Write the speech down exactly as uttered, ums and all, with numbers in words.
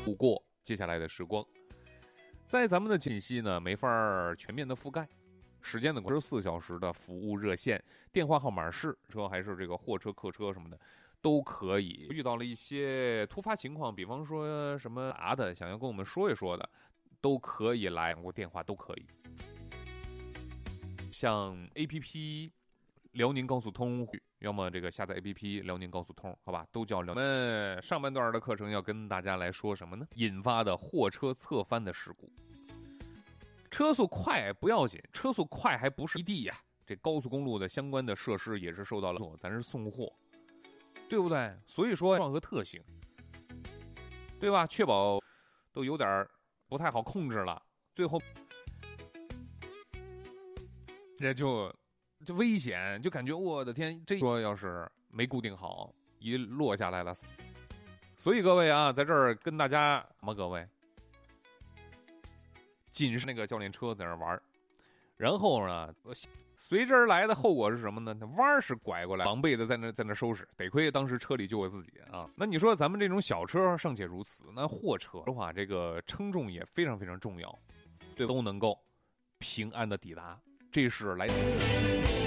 度过接下来的时光。在咱们的信息呢没法全面的覆盖，时间的二十四小时的服务热线，电话号码是车还是这个货车客车什么的都可以。遇到了一些突发情况，比方说什么答的想要跟我们说一说的，都可以来过电话都可以。像 A P P 辽宁高速通，要么这个下载 A P P 辽宁高速通，好吧，都叫辽。我们上半段的课程要跟大家来说什么呢？引发的货车侧翻的事故。车速快不要紧，车速快还不是一地呀、啊。这高速公路的相关的设施也是受到了，咱是送货，对不对？所以说状和特性，对吧？确保都有点不太好控制了，最后这就就危险，就感觉我的天，这说要是没固定好，一落下来了。所以各位啊，在这儿跟大家嘛，各位。仅是那个教练车在那玩，然后呢，随之而来的后果是什么呢？那弯是拐过来，狼狈的在那在那收拾。得亏当时车里就我自己啊。那你说咱们这种小车尚且如此，那货车的话，这个称重也非常非常重要，对，都能够平安的抵达。这是来。